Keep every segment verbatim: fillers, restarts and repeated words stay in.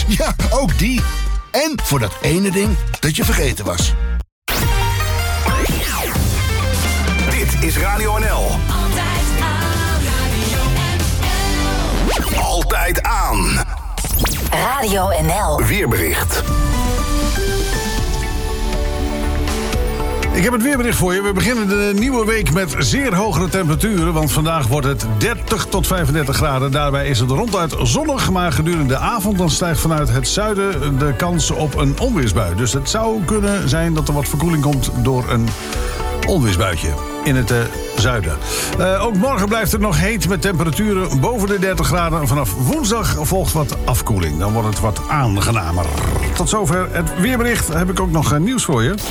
Ja, ook die. En voor dat ene ding dat je vergeten was. Dit is Radio N L. Altijd aan Radio N L. Altijd aan. Radio N L. Weerbericht. Ik heb het weerbericht voor je. We beginnen de nieuwe week met zeer hogere temperaturen. Want vandaag wordt het dertig tot vijfendertig graden. Daarbij is het ronduit zonnig. Maar gedurende de avond dan stijgt vanuit het zuiden de kans op een onweersbui. Dus het zou kunnen zijn dat er wat verkoeling komt door een onweersbuitje in het uh, zuiden. Uh, ook morgen blijft het nog heet met temperaturen boven de dertig graden. Vanaf woensdag volgt wat afkoeling. Dan wordt het wat aangenamer. Tot zover het weerbericht. Heb ik ook nog uh, nieuws voor je.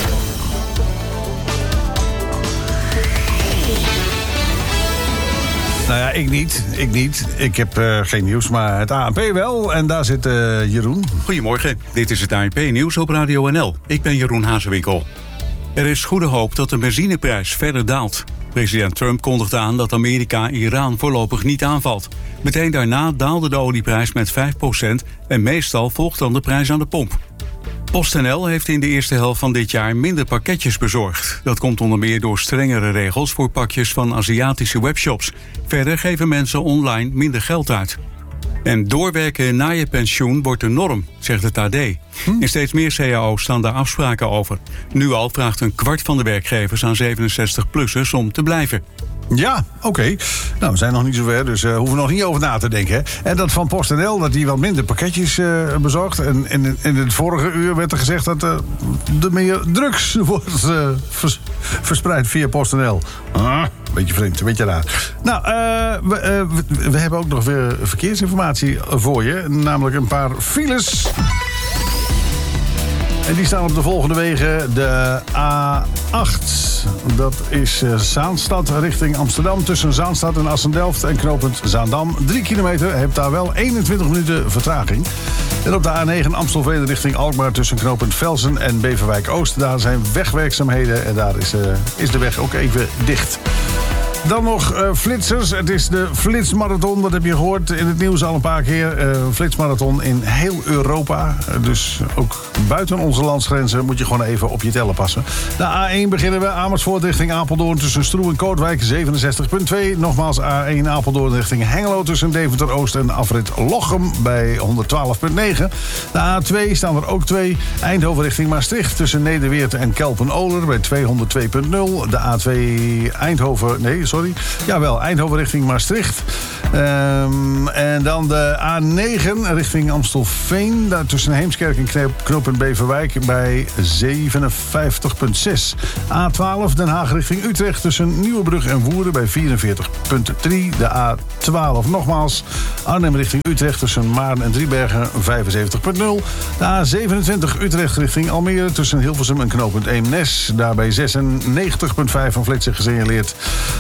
Nou ja, ik niet. Ik niet. Ik heb uh, geen nieuws, maar het A N P wel. En daar zit uh, Jeroen. Goedemorgen, dit is het A N P-nieuws op Radio N L. Ik ben Jeroen Hazewinkel. Er is goede hoop dat de benzineprijs verder daalt. President Trump kondigde aan dat Amerika Iran voorlopig niet aanvalt. Meteen daarna daalde de olieprijs met vijf procent... en meestal volgt dan de prijs aan de pomp. PostNL heeft in de eerste helft van dit jaar minder pakketjes bezorgd. Dat komt onder meer door strengere regels voor pakjes van Aziatische webshops. Verder geven mensen online minder geld uit. En doorwerken na je pensioen wordt de norm, zegt het A D. In steeds meer C A O's staan daar afspraken over. Nu al vraagt een kwart van de werkgevers aan zevenenzestig-plussers om te blijven. Ja, oké. Okay. Nou, we zijn nog niet zover, dus uh, hoeven we nog niet over na te denken. Hè? En dat van PostNL, dat die wat minder pakketjes uh, bezorgt. En in, in het vorige uur werd er gezegd dat uh, er meer drugs wordt uh, vers, verspreid via PostNL. Ah, beetje vreemd, een beetje raar. Nou, uh, we, uh, we, we hebben ook nog weer verkeersinformatie voor je. Namelijk een paar files. En die staan op de volgende wegen. De A acht. Dat is uh, Zaanstad richting Amsterdam. Tussen Zaanstad en Assendelft en knooppunt Zaandam. Drie kilometer. Je hebt daar wel eenentwintig minuten vertraging. En op de A negen Amstelveen richting Alkmaar. Tussen knooppunt Velsen en Beverwijk Oost. Daar zijn wegwerkzaamheden. En daar is, uh, is de weg ook even dicht. Dan nog uh, flitsers. Het is de Flitsmarathon. Dat heb je gehoord in het nieuws al een paar keer. Uh, Flitsmarathon in heel Europa. Uh, dus ook buiten onze landsgrenzen moet je gewoon even op je tellen passen. De A één beginnen we. Amersfoort richting Apeldoorn tussen Stroe en Kootwijk zevenenzestig komma twee. Nogmaals A één Apeldoorn richting Hengelo tussen Deventer Oost en afrit Lochem bij honderdtwaalf komma negen. De A twee staan er ook twee. Eindhoven richting Maastricht tussen Nederweert en Kelpen-Oler bij tweehonderdtwee komma nul. De A twee Eindhoven... Nee, sorry. Jawel, Eindhoven richting Maastricht. Um, en dan de A negen richting Amstelveen. Daar tussen Heemskerk en knooppunt Beverwijk bij zevenenvijftig komma zes. A twaalf Den Haag richting Utrecht tussen Nieuwebrug en Woerden bij vierenveertig komma drie. De A twaalf nogmaals. Arnhem richting Utrecht tussen Maarn en Driebergen vijfenzeventig komma nul. De A zevenentwintig Utrecht richting Almere tussen Hilversum en knooppunt Eemnes. Daarbij zesennegentig komma vijf van flitsen gesignaleerd.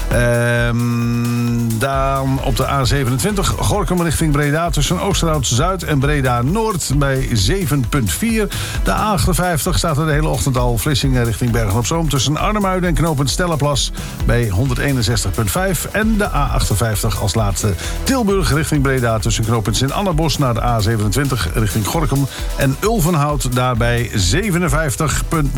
Um, dan op de A zevenentwintig Gorinchem richting Breda tussen Oosterhout-Zuid en Breda-Noord bij zeven komma vier. De A achtenvijftig staat er de hele ochtend al. Vlissingen richting Bergen-op-Zoom tussen Arnhem-Uit en knooppunt Stellenplas bij honderdeenenzestig komma vijf. En de A achtenvijftig als laatste Tilburg richting Breda tussen knooppunt Sint-Annabos naar de A zevenentwintig richting Gorinchem en Ulvenhout daarbij zevenenvijftig komma